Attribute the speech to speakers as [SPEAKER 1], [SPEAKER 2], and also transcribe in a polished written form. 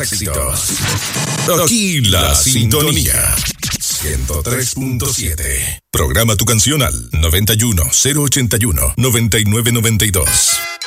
[SPEAKER 1] éxitos. Aquí la sintonía. 103.7. Programa tu canción al 91 081 9992.